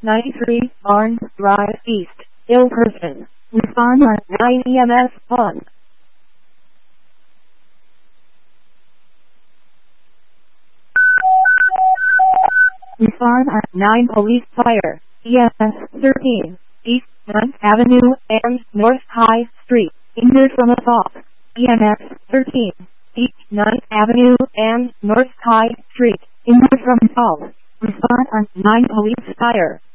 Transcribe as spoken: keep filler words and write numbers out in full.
ninety-three, Barnes Drive East, ill person. Respond on nine E M S on. Respond on nine Police Fire, E M S thirteen, East ninth Avenue and North High Street, injured from assault. E M S thirteen, East ninth Avenue and North High Street, injured from assault. Respond on nine Police Fire.